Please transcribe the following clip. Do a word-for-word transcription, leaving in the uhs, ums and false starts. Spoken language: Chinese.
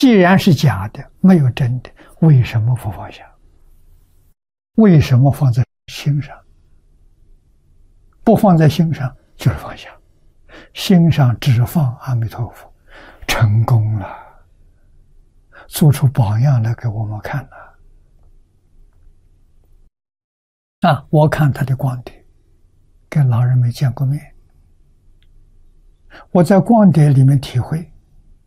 既然是假的，没有真的，为什么不放下？为什么放在心上？不放在心上就是放下，心上只放阿弥陀佛，成功了，做出榜样来给我们看了。啊，我看他的光碟，跟老人没见过面，我在光碟里面体会，